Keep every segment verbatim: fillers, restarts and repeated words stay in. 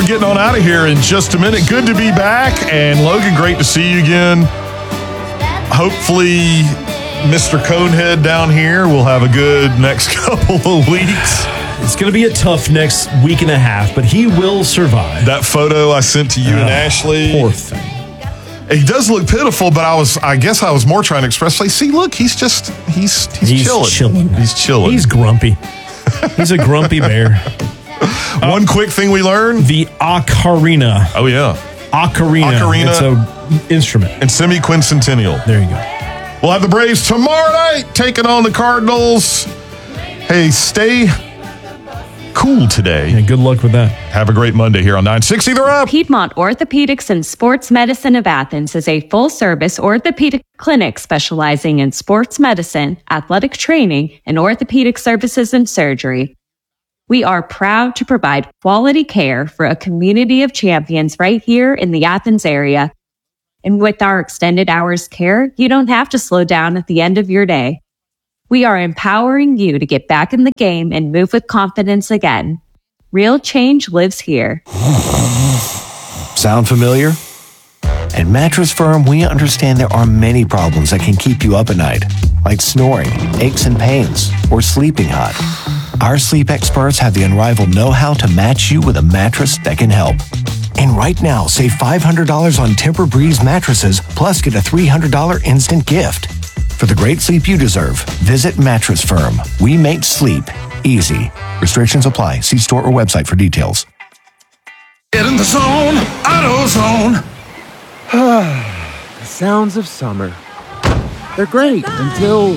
we're getting on out of here in just a minute. Good to be back. And Logan, great to see you again. Hopefully, Mister Conehead down here will have a good next couple of weeks. It's going to be a tough next week and a half, but he will survive. That photo I sent to you uh, and Ashley. Poor thing. He does look pitiful, but I was, I guess I was more trying to express, like, see, look, he's just, he's, he's, he's chilling. chilling. He's chilling. He's grumpy. He's a grumpy bear. One uh, quick thing we learned. The ocarina. Oh, yeah. Ocarina. Ocarina. It's an instrument. And semi-quincentennial. There you go. We'll have the Braves tomorrow night taking on the Cardinals. Hey, stay cool today. Yeah, good luck with that. Have a great Monday here on nine sixty The Rep. Piedmont Orthopedics and Sports Medicine of Athens is a full-service orthopedic clinic specializing in sports medicine, athletic training, and orthopedic services and surgery. We are proud to provide quality care for a community of champions right here in the Athens area. And with our extended hours care, you don't have to slow down at the end of your day. We are empowering you to get back in the game and move with confidence again. Real change lives here. Sound familiar? At Mattress Firm, we understand there are many problems that can keep you up at night, like snoring, aches and pains, or sleeping hot. Our sleep experts have the unrivaled know-how to match you with a mattress that can help. And right now, save five hundred dollars on Tempur-Breeze mattresses, plus get a three hundred dollars instant gift. For the great sleep you deserve, visit Mattress Firm. We make sleep easy. Restrictions apply. See store or website for details. Get in the zone, AutoZone. The sounds of summer. They're great until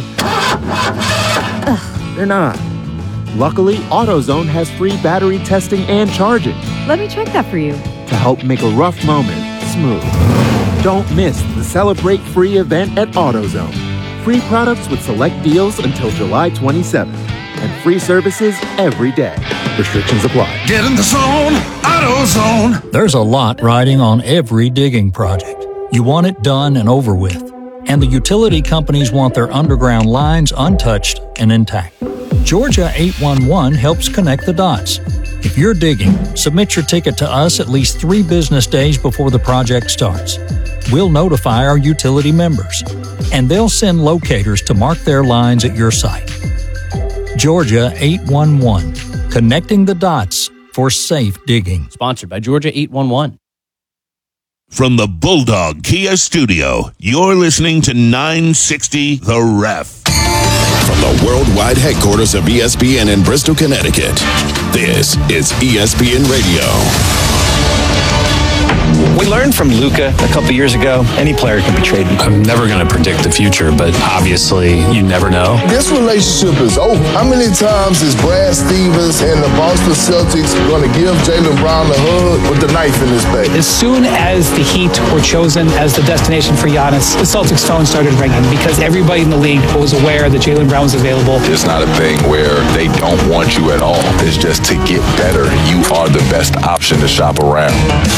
they're not. Luckily, AutoZone has free battery testing and charging. Let me check that for you. To help make a rough moment smooth. Don't miss the Celebrate Free event at AutoZone. Free products with select deals until July twenty-seventh. And free services every day. Restrictions apply. Get in the zone, AutoZone. There's a lot riding on every digging project. You want it done and over with. And the utility companies want their underground lines untouched and intact. Georgia eight one one helps connect the dots. If you're digging, submit your ticket to us at least three business days before the project starts. We'll notify our utility members, and they'll send locators to mark their lines at your site. Georgia eight one one, connecting the dots for safe digging. Sponsored by Georgia eight one one. From the Bulldog Kia Studio, you're listening to nine sixty The Ref. From the worldwide headquarters of E S P N in Bristol, Connecticut, this is E S P N Radio. We learned from Luka a couple years ago, any player can be traded. I'm never going to predict the future, but obviously you never know. This relationship is over. How many times is Brad Stevens and the Boston Celtics going to give Jaylen Brown a hug with the knife in his back? As soon as the Heat were chosen as the destination for Giannis, the Celtics phone started ringing because everybody in the league was aware that Jaylen Brown was available. It's not a thing where they don't want you at all. It's just to get better, you are the best option to shop around.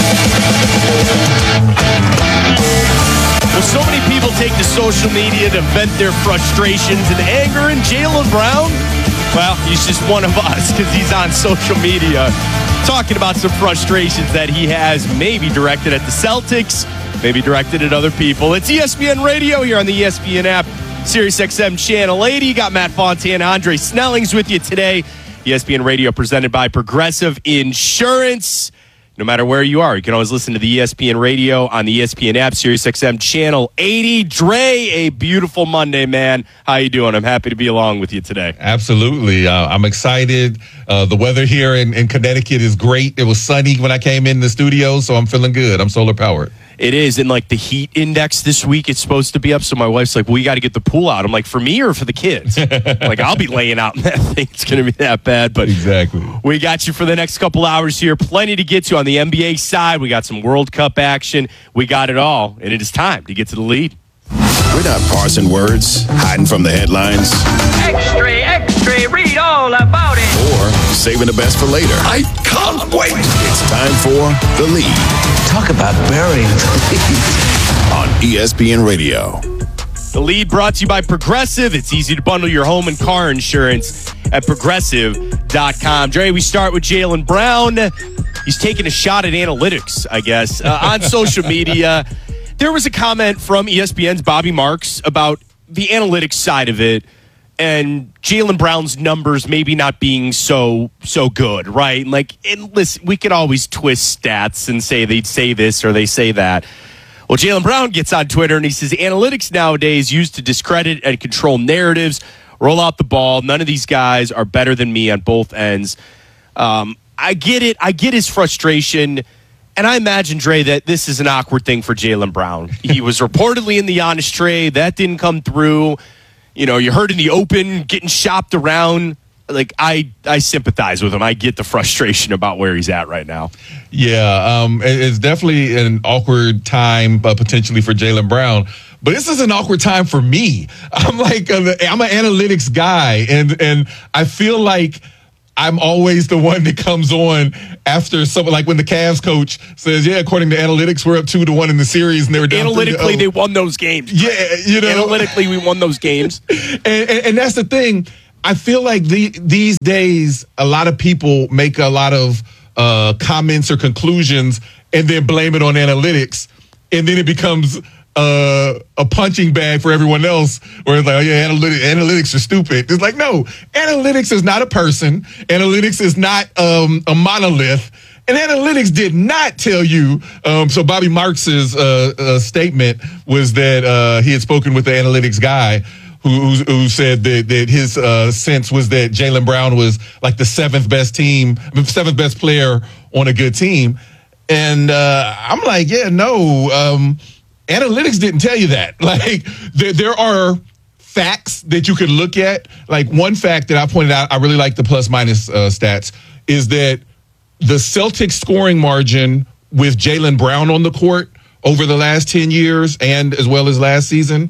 Well, so many people take to social media to vent their frustrations and anger, and Jaylen Brown, well, he's just one of us because he's on social media talking about some frustrations that he has maybe directed at the Celtics, maybe directed at other people. It's E S P N Radio here on the E S P N app, Sirius X M Channel eighty. Got Matt Fontana, Andre Snellings with you today. E S P N Radio presented by Progressive Insurance. No matter where you are, you can always listen to the E S P N Radio on the E S P N app, Sirius X M Channel eighty. Dre, a beautiful Monday, man. How you doing? I'm happy to be along with you today. Absolutely. Uh, I'm excited. Uh, the weather here in, in Connecticut is great. It was sunny when I came in the studio, so I'm feeling good. I'm solar powered. It is, and like the heat index this week, it's supposed to be up. So my wife's like, "We got to get the pool out." I'm like, "For me or for the kids?" Like, I'll be laying out in that thing. It's going to be that bad. But exactly, we got you for the next couple hours here. Plenty to get to on the N B A side. We got some World Cup action. We got it all, and it is time to get to the lead. We're not parsing words, hiding from the headlines. Extra, extra, read all about it. Or saving the best for later. I can't wait. It's time for The Lead. Talk about burying the lead. On E S P N Radio. The Lead brought to you by Progressive. It's easy to bundle your home and car insurance at Progressive. dot com. Dre, we start with Jaylen Brown. He's taking a shot at analytics, I guess, uh, on social media. There was a comment from E S P N's Bobby Marks about the analytics side of it and Jaylen Brown's numbers maybe not being so so good, right? Like, and listen, we could always twist stats and say they'd say this or they say that. Well, Jaylen Brown gets on Twitter and he says, analytics nowadays used to discredit and control narratives, roll out the ball. None of these guys are better than me on both ends. Um, I get it. I get his frustration. And I imagine, Dre, that this is an awkward thing for Jaylen Brown. He was reportedly in the Giannis trade. That didn't come through. You know, you heard in the open, getting shopped around. Like, I, I sympathize with him. I get the frustration about where he's at right now. Yeah, um, it's definitely an awkward time uh, potentially for Jaylen Brown. But this is an awkward time for me. I'm like, uh, I'm an analytics guy, and and I feel like I'm always the one that comes on after someone, like when the Cavs coach says, yeah, according to analytics, we're up two to one in the series, and they were down Analytically, they won those games. Yeah, you know. Analytically, we won those games. and, and, and that's the thing. I feel like the, these days, a lot of people make a lot of uh, comments or conclusions and then blame it on analytics. And then it becomes uh, a punching bag for everyone else where it's like, oh, yeah, analytics, analytics are stupid. It's like, no, analytics is not a person. Analytics is not um, a monolith. And analytics did not tell you. Um, so Bobby Marks's uh, uh, statement was that uh, he had spoken with the analytics guy Who, who said that, that his uh, sense was that Jaylen Brown was like the seventh best team, seventh best player on a good team. And uh, I'm like, yeah, no, um, analytics didn't tell you that. Like, there, there are facts that you could look at. Like, one fact that I pointed out, I really like the plus minus uh, stats, is that the Celtics scoring margin with Jaylen Brown on the court over the last ten years and as well as last season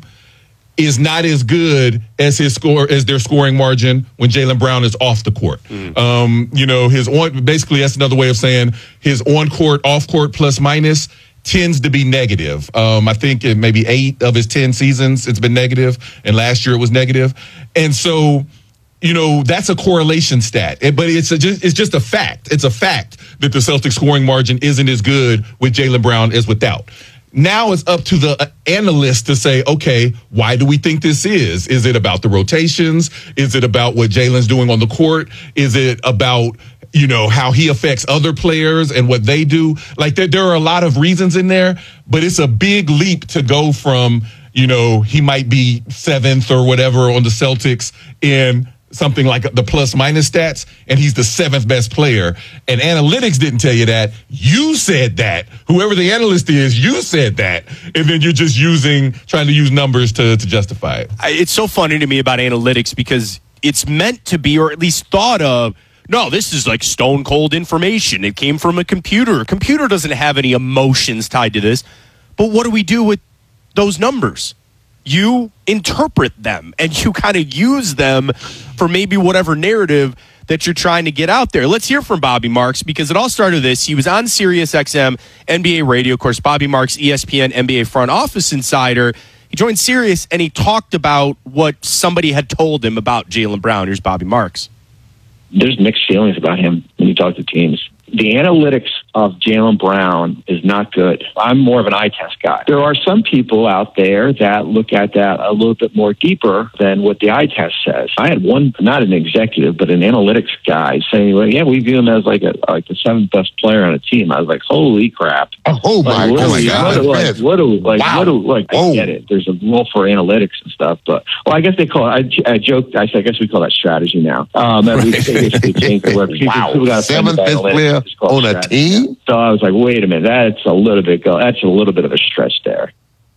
is not as good as his score as their scoring margin when Jaylen Brown is off the court. Mm. Um, you know, his on basically that's another way of saying his on court, off court plus minus tends to be negative. Um, I think in maybe eight of his ten seasons it's been negative, and last year it was negative. And so, you know, that's a correlation stat, it, but it's a, just it's just a fact. It's a fact that the Celtics scoring margin isn't as good with Jaylen Brown as without. Now it's up to the analyst to say, okay, why do we think this is? Is it about the rotations? Is it about what Jaylen's doing on the court? Is it about, you know, how he affects other players and what they do? Like, there, there are a lot of reasons in there, but it's a big leap to go from, you know, he might be seventh or whatever on the Celtics in something like the plus minus stats, and he's the seventh best player. And analytics didn't tell you that. You said that. Whoever the analyst is, you said that. And then you're just using, trying to use numbers to, to justify it. It's so funny to me about analytics because it's meant to be, or at least thought of, no, this is like stone cold information. It came from a computer. A computer doesn't have any emotions tied to this. But what do we do with those numbers? You interpret them and you kind of use them for maybe whatever narrative that you're trying to get out there. Let's hear from Bobby Marks because it all started with this. He was on Sirius X M N B A radio. Of course, Bobby Marks, E S P N N B A front office insider. He joined Sirius and he talked about what somebody had told him about Jaylen Brown. Here's Bobby Marks. There's mixed feelings about him when you talk to teams. The analytics of Jaylen Brown is not good. I'm more of an eye test guy. There are some people out there that look at that a little bit more deeper than what the eye test says. I had one, not an executive, but an analytics guy saying, well, yeah, we view him as like a like the seventh best player on a team. I was like, holy crap. Oh, my, like, oh my God. What, like, what do, like, wow. what do, like, I get it. There's a rule for analytics and stuff, but, well, I guess they call it, I, I joked, I said, I guess we call that strategy now. Um, and we basically changed the word. People, wow. people got seventh best player on a team? So I was like, wait a minute, that's a little bit go. That's a little bit of a stretch there.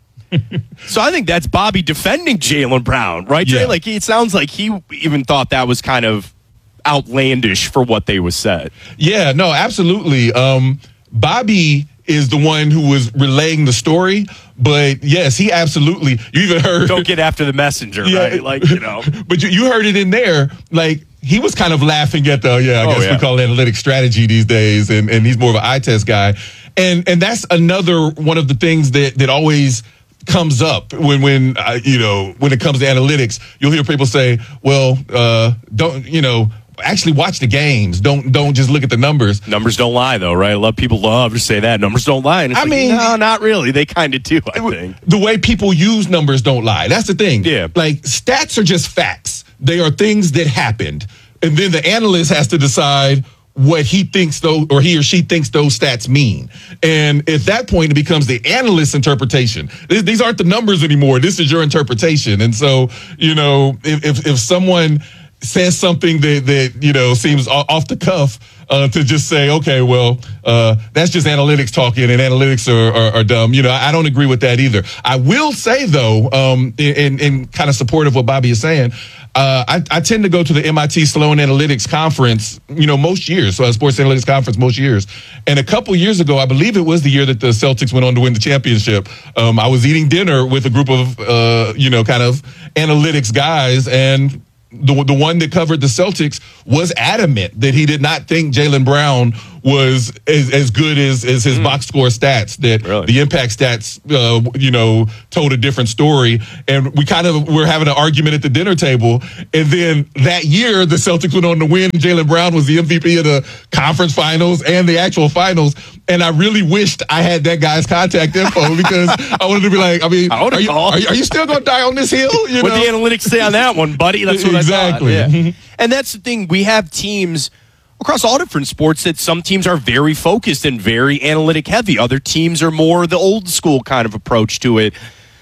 So I think that's Bobby defending Jaylen Brown, right, Jay? Yeah. Like, it sounds like he even thought that was kind of outlandish for what they was said. Yeah, no, absolutely. Um, Bobby is the one who was relaying the story, but yes, he absolutely. You even heard. Don't get after the messenger, yeah, right? Like, you know. But you, you heard it in there, like. He was kind of laughing at the, yeah, I oh, guess yeah. we call it analytic strategy these days, and, and he's more of an eye test guy. And and that's another one of the things that, that always comes up when, when uh, you know, when it comes to analytics. You'll hear people say, well, uh, don't, you know, actually watch the games. Don't don't just look at the numbers. Numbers don't lie, though, right? A lot of people love to say that. Numbers don't lie. And it's I like, mean, no, not really. They kind of do, I think. The way people use numbers don't lie. That's the thing. Yeah. Like, stats are just facts. They are things that happened. And then the analyst has to decide what he thinks those, or he or she thinks those stats mean. And at that point, it becomes the analyst's interpretation. These, these aren't the numbers anymore. This is your interpretation. And so, you know, if if, if someone says something that, that, you know, seems off the cuff, uh, to just say, okay, well, uh, that's just analytics talking and analytics are, are, are dumb. You know, I don't agree with that either. I will say, though, um, in, in kind of support of what Bobby is saying, uh, I, I tend to go to the M I T Sloan Analytics Conference, you know, most years. So, a Sports Analytics Conference most years. And a couple years ago, I believe it was the year that the Celtics went on to win the championship. Um, I was eating dinner with a group of, uh, you know, kind of analytics guys, and The the one that covered the Celtics was adamant that he did not think Jaylen Brown was as, as good as, as his mm. box score stats, that really? the impact stats, uh, you know, told a different story. And we kind of were having an argument at the dinner table. And then that year, the Celtics went on to win. Jaylen Brown was the M V P of the conference finals and the actual finals. And I really wished I had that guy's contact info because I wanted to be like, I mean, I are, you, are, you, are you still going to die on this hill? You what know? the analytics say on that one, buddy? That's what exactly. I thought. Yeah. And that's the thing. We have teams across all different sports that some teams are very focused and very analytic heavy. Other teams are more the old school kind of approach to it.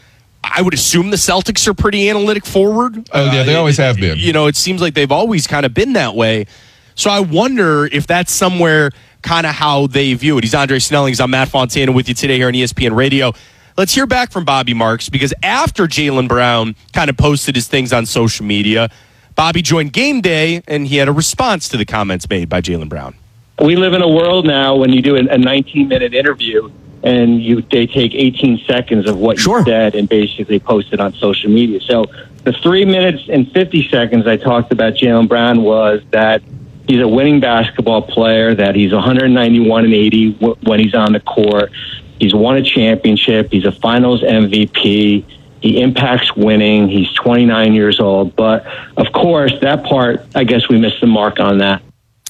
I would assume the Celtics are pretty analytic forward. Oh, yeah, they uh, always it, have been. You know, it seems like they've always kind of been that way. So I wonder if that's somewhere kind of how they view it. He's Andre Snellings. I'm Matt Fontana with you today here on E S P N Radio. Let's hear back from Bobby Marks, because after Jaylen Brown kind of posted his things on social media, Bobby joined Game Day, and he had a response to the comments made by Jaylen Brown. We live in a world now when you do a nineteen-minute interview and you they take eighteen seconds of what sure. you said and basically post it on social media. So the three minutes and fifty seconds I talked about Jaylen Brown was that he's a winning basketball player, that he's one ninety-one and eighty when he's on the court. He's won a championship. He's a finals M V P. He impacts winning. He's twenty-nine years old. But, of course, that part, I guess we missed the mark on that.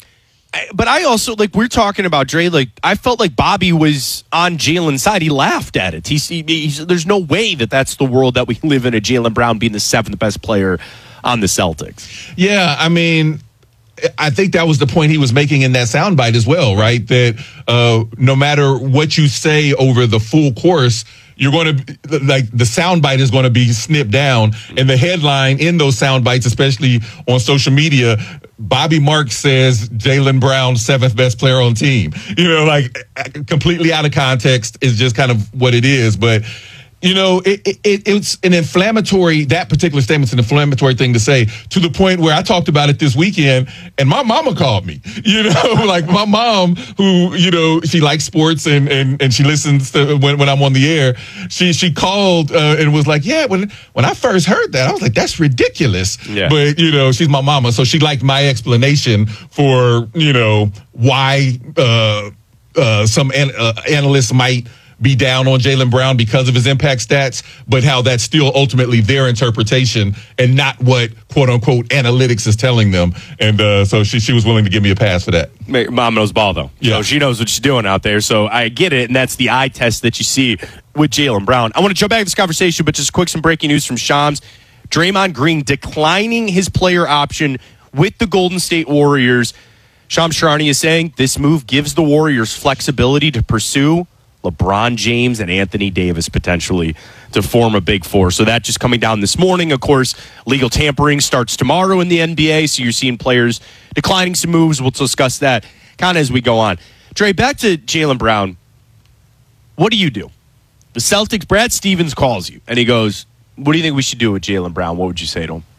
But I also, like, we're talking about Dre, like, I felt like Bobby was on Jaylen's side. He laughed at it. He's, he, he's, there's no way that that's the world that we live in, a Jaylen Brown being the seventh best player on the Celtics. Yeah, I mean, I think that was the point he was making in that soundbite as well, right? That uh, no matter what you say over the full course, you're going to, like, the soundbite is going to be snipped down. And the headline in those soundbites, especially on social media, Bobby Marks says Jaylen Brown, seventh best player on team. You know, like, completely out of context is just kind of what it is. But, you know, it, it, it's an inflammatory, that particular statement's an inflammatory thing to say, to the point where I talked about it this weekend and my mama called me, you know, like my mom, who, you know, she likes sports and, and, and she listens to when, when I'm on the air. She, she called uh, and was like, yeah, when, when I first heard that, I was like, that's ridiculous. Yeah. But, you know, she's my mama. So she liked my explanation for, you know, why uh, uh, some an, uh, analysts might be down on Jaylen Brown because of his impact stats, but how that's still ultimately their interpretation and not what, quote unquote, analytics is telling them. And uh, so she she was willing to give me a pass for that. Mom knows ball, though. Yeah. So she knows what she's doing out there. So I get it, and that's the eye test that you see with Jaylen Brown. I want to jump back to this conversation, but just quick, some breaking news from Shams. Draymond Green declining his player option with the Golden State Warriors. Shams Charania is saying this move gives the Warriors flexibility to pursue LeBron James and Anthony Davis potentially to form a big four. So that just coming down this morning. Of course, legal tampering starts tomorrow in the N B A, so you're seeing players declining some moves. We'll discuss that kind of as we go on. Dre, back to Jaylen Brown. What do you do? The Celtics, Brad Stevens calls you, and he goes, what do you think we should do with Jaylen Brown? What would you say to him?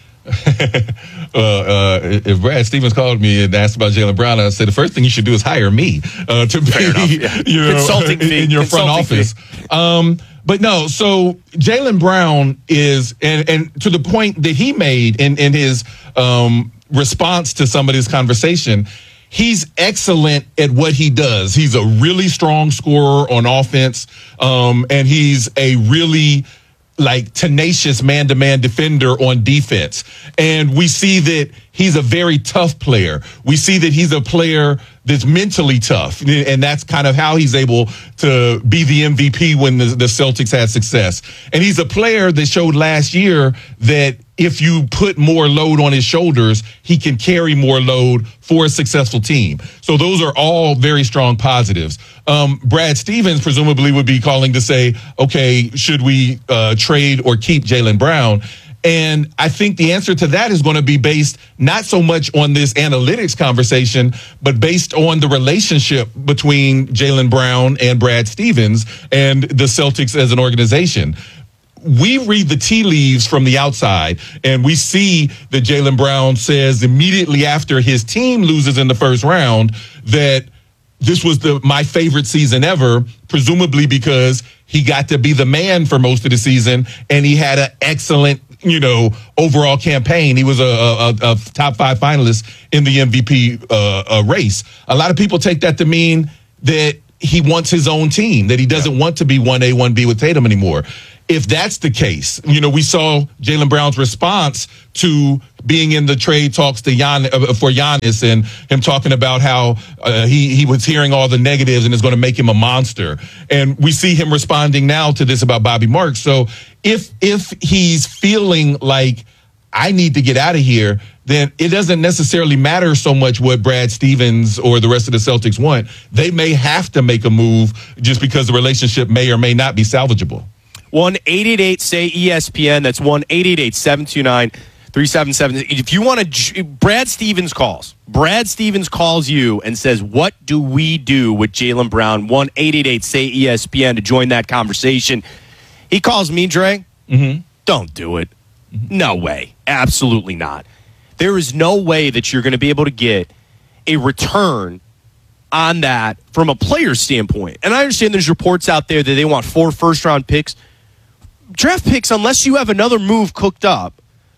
uh, uh, if Brad Stevens called me and asked about Jaylen Brown, I'd say the first thing you should do is hire me uh, to be, enough, yeah. you know, Consulting in, fee. in your Consulting front office. Um, but no, so Jaylen Brown is, and, and to the point that he made in, in his um, response to somebody's conversation, he's excellent at what he does. He's a really strong scorer on offense, um, and he's a really like tenacious man-to-man defender on defense. And we see that he's a very tough player. We see that he's a player that's mentally tough. And that's kind of how he's able to be the M V P when the, the Celtics had success. And he's a player that showed last year that if you put more load on his shoulders, he can carry more load for a successful team. So those are all very strong positives. Um, Brad Stevens presumably would be calling to say, okay, should we uh, trade or keep Jaylen Brown? And I think the answer to that is going to be based not so much on this analytics conversation, but based on the relationship between Jaylen Brown and Brad Stevens and the Celtics as an organization. We read the tea leaves from the outside, and we see that Jaylen Brown says immediately after his team loses in the first round that this was the my favorite season ever, presumably because he got to be the man for most of the season, and he had an excellent, you know, overall campaign. He was a, a, a top five finalist in the M V P uh, uh, race. A lot of people take that to mean that he wants his own team, that he doesn't yeah. want to be one A, one B with Tatum anymore. If that's the case, you know, we saw Jaylen Brown's response to being in the trade talks to Gian, uh, for Giannis, and him talking about how uh, he, he was hearing all the negatives and it's going to make him a monster. And we see him responding now to this about Bobby Marks. So if if he's feeling like I need to get out of here, then it doesn't necessarily matter so much what Brad Stevens or the rest of the Celtics want. They may have to make a move just because the relationship may or may not be salvageable. one eight eight eight say E S P N. That's one eight eight eight seven two nine three seven seven. If you want to, Brad Stevens calls. Brad Stevens calls you and says, what do we do with Jaylen Brown? one eight eight eight say E S P N to join that conversation. He calls me, Dre. Mm-hmm. Don't do it. Mm-hmm. No way. Absolutely not. There is no way that you're going to be able to get a return on that from a player standpoint. And I understand there's reports out there that they want four first-round picks. Draft picks, unless you have another move cooked up,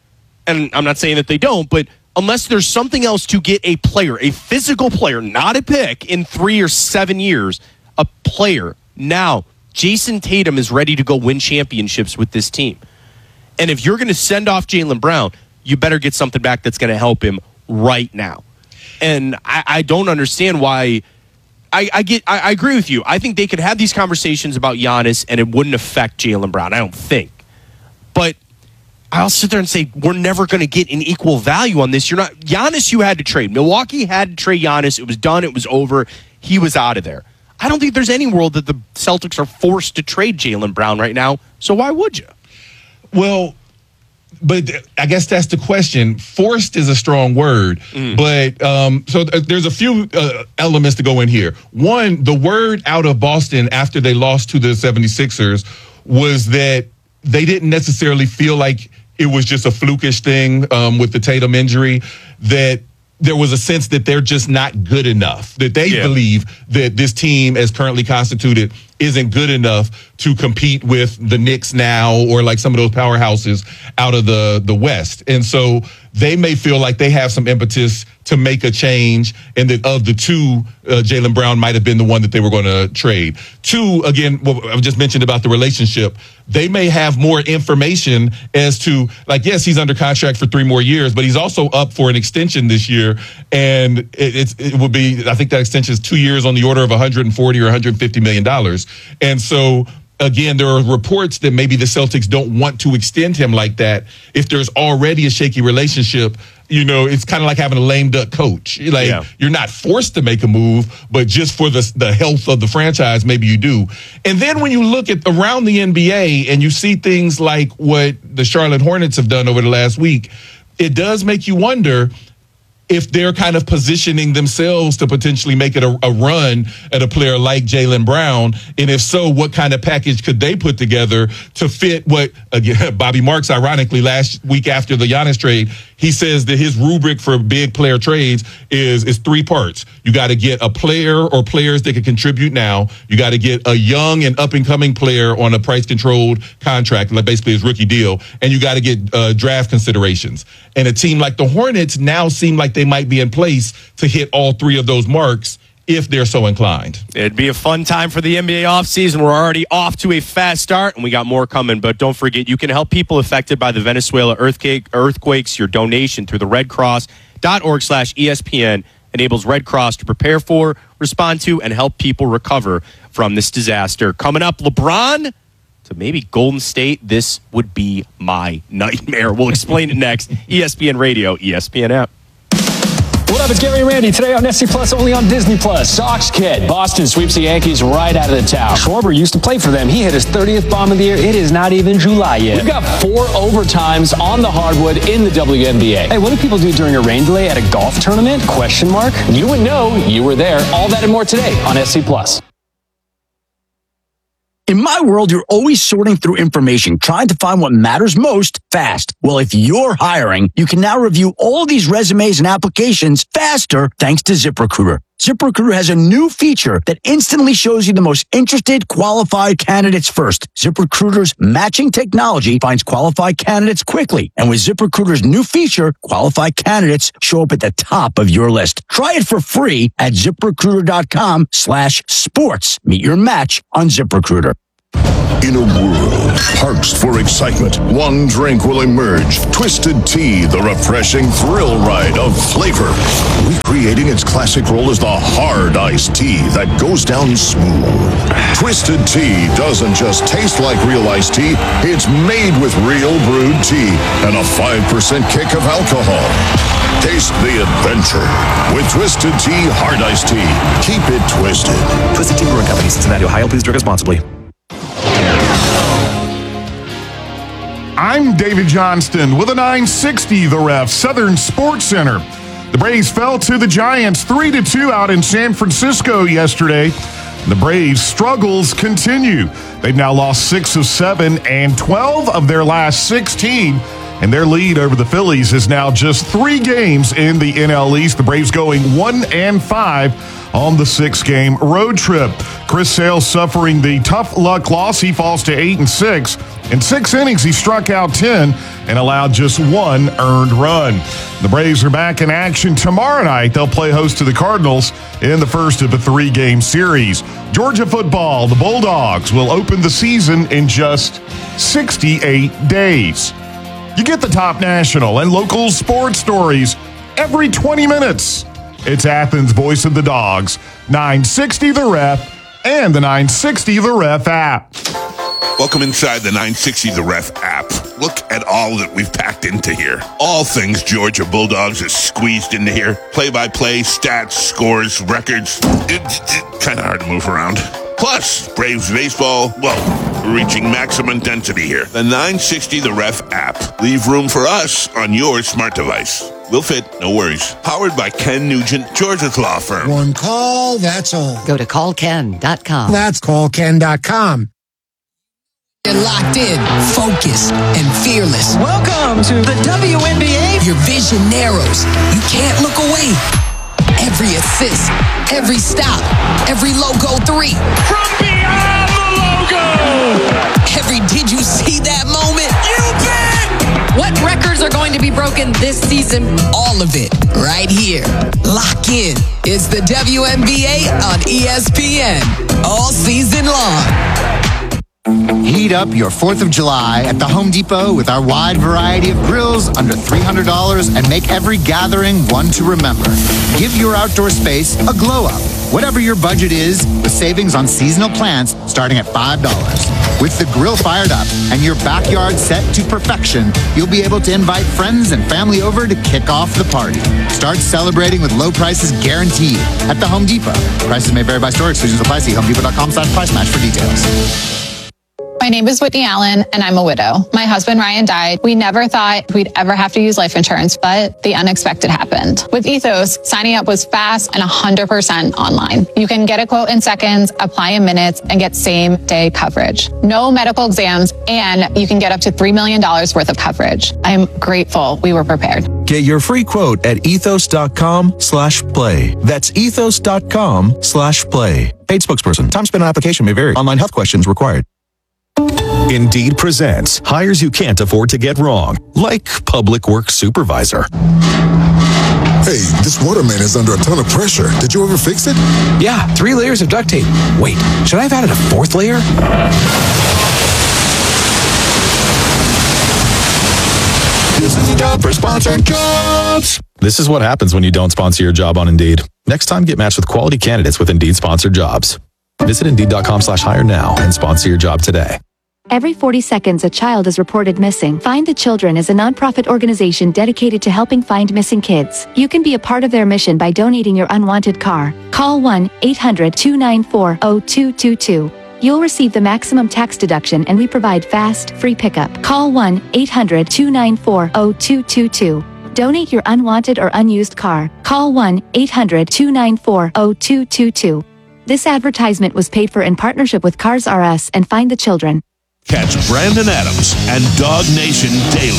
and I'm not saying that they don't, but unless there's something else to get a player, a physical player, not a pick, in three or seven years, a player. Now, Jason Tatum is ready to go win championships with this team. And if you're going to send off Jaylen Brown, you better get something back that's going to help him right now. And I, I don't understand why. I, I get. I, I agree with you. I think they could have these conversations about Giannis, and it wouldn't affect Jaylen Brown. I don't think. But I'll sit there and say we're never going to get an equal value on this. You're not Giannis. You had to trade. Milwaukee had to trade Giannis. It was done. It was over. He was out of there. I don't think there's any world that the Celtics are forced to trade Jaylen Brown right now. So why would you? Well, but I guess that's the question. Forced is a strong word, mm. but um, so th- there's a few uh, elements to go in here. One, the word out of Boston after they lost to the seventy-sixers was that they didn't necessarily feel like it was just a flukish thing um, with the Tatum injury, that there was a sense that they're just not good enough, that they yeah. believe that this team as currently constituted isn't good enough to compete with the Knicks now or like some of those powerhouses out of the, the West. And so they may feel like they have some impetus to make a change, and that of the two, uh, Jaylen Brown might have been the one that they were going to trade. Two, again, what I just mentioned about the relationship, they may have more information as to, like, yes, he's under contract for three more years, but he's also up for an extension this year. And it, it's, it would be, I think that extension is two years on the order of one hundred forty or one hundred fifty million dollars. And so, again, there are reports that maybe the Celtics don't want to extend him like that. If there's already a shaky relationship, you know, it's kind of like having a lame duck coach. Like, yeah. you're not forced to make a move, but just for the, the health of the franchise, maybe you do. And then when you look at around the N B A and you see things like what the Charlotte Hornets have done over the last week, it does make you wonder if they're kind of positioning themselves to potentially make it a, a run at a player like Jaylen Brown. And if so, what kind of package could they put together to fit what, again, Bobby Marks, ironically, last week after the Giannis trade, he says that his rubric for big player trades is, is three parts. You got to get a player or players that can contribute now. You got to get a young and up-and-coming player on a price-controlled contract, like basically his rookie deal. And you got to get uh, draft considerations. And a team like the Hornets now seem like they might be in place to hit all three of those marks. if they're so inclined. It'd be a fun time for the N B A offseason. We're already off to a fast start, and we got more coming. But don't forget, you can help people affected by the Venezuela earthquake, earthquakes. Your donation through the Red Cross dot org slash E S P N enables Red Cross to prepare for, respond to, and help people recover from this disaster. Coming up, LeBron to maybe Golden State. This would be my nightmare. We'll explain it next. E S P N Radio, E S P N app. What up, it's Gary and Randy. Today on S C Plus, only on Disney Plus. Sox Kid. Boston sweeps the Yankees right out of the town. Schwarber used to play for them. He hit his thirtieth bomb of the year. It is not even July yet. We've got four overtimes on the hardwood in the W N B A. Hey, what do people do during a rain delay at a golf tournament? Question mark. You would know. You were there. All that and more today on S C Plus. In my world, you're always sorting through information, trying to find what matters most fast. Well, if you're hiring, you can now review all these resumes and applications faster thanks to ZipRecruiter. ZipRecruiter has a new feature that instantly shows you the most interested, qualified candidates first. ZipRecruiter's matching technology finds qualified candidates quickly. And with ZipRecruiter's new feature, qualified candidates show up at the top of your list. Try it for free at ZipRecruiter.com slash sports. Meet your match on ZipRecruiter. In a world parched for excitement, one drink will emerge. Twisted Tea, the refreshing thrill ride of flavor. Recreating its classic role as the hard iced tea that goes down smooth. Twisted Tea doesn't just taste like real iced tea, it's made with real brewed tea and a five percent kick of alcohol. Taste the adventure with Twisted Tea Hard Iced Tea. Keep it twisted. Twisted Tea Brewing Company, Cincinnati, Ohio. Please drink responsibly. I'm David Johnston with a nine sixty The Ref Southern Sports Center. The Braves fell to the Giants three to two out in San Francisco yesterday. The Braves' struggles continue. They've now lost six of seven and twelve of their last sixteen. And their lead over the Phillies is now just three games in the N L East. The Braves going one and five on the six-game road trip. Chris Sale suffering the tough luck loss. He falls to eight and six. In six innings, he struck out ten and allowed just one earned run. The Braves are back in action tomorrow night. They'll play host to the Cardinals in the first of a three-game series. Georgia football, the Bulldogs will open the season in just sixty-eight days. You get the top national and local sports stories every twenty minutes. It's Athens' Voice of the Dogs, nine sixty The Ref, and the nine sixty The Ref app. Welcome inside the nine sixty The Ref app. Look at all that we've packed into here. All things Georgia Bulldogs is squeezed into here. Play-by-play, stats, scores, records. It's, it's kind of hard to move around. Plus, Braves baseball, well, we're reaching maximum density here. The nine sixty The Ref app. Leave room for us on your smart device. We'll fit, no worries. Powered by Ken Nugent, Georgia's law firm. One call, that's all. Go to call ken dot com. That's call ken dot com. You're locked in, focused, and fearless. Welcome to the W N B A. Your vision narrows. You can't look away. Every assist, every stop, every logo three. From beyond the logo! Every did you see that moment? You bet! What records are going to be broken this season? All of it, right here. Lock in. It's the W N B A on E S P N. All season long. Heat up your fourth of July at the Home Depot with our wide variety of grills under three hundred dollars and make every gathering one to remember. Give your outdoor space a glow up, whatever your budget is, with savings on seasonal plants starting at five dollars. With the grill fired up and your backyard set to perfection, you'll be able to invite friends and family over to kick off the party. Start celebrating with low prices guaranteed at the Home Depot. Prices may vary by store. Exclusions apply. See home depot dot com slash price match for details. My name is Whitney Allen, and I'm a widow. My husband, Ryan, died. We never thought we'd ever have to use life insurance, but the unexpected happened. With Ethos, signing up was fast and one hundred percent online. You can get a quote in seconds, apply in minutes, and get same-day coverage. No medical exams, and you can get up to three million dollars worth of coverage. I'm grateful we were prepared. Get your free quote at ethos dot com slash play. That's ethos dot com slash play. Paid spokesperson. Time spent on application may vary. Online health questions required. Indeed presents hires you can't afford to get wrong, like public works supervisor. Hey, this waterman is under a ton of pressure. Did you ever fix it? Yeah, three layers of duct tape. Wait, should I have added a fourth layer? This is the job for sponsored jobs. This is what happens when you don't sponsor your job on Indeed. Next time, get matched with quality candidates with Indeed sponsored jobs. Visit Indeed.com slash hire now and sponsor your job today. Every forty seconds, a child is reported missing. Find the Children is a nonprofit organization dedicated to helping find missing kids. You can be a part of their mission by donating your unwanted car. Call one eight hundred two nine four zero two two two. You'll receive the maximum tax deduction, and we provide fast, free pickup. Call one eight hundred two nine four zero two two two. Donate your unwanted or unused car. Call one eight hundred two nine four zero two two two. This advertisement was paid for in partnership with Cars R Us and Find the Children. Catch Brandon Adams and Dog Nation daily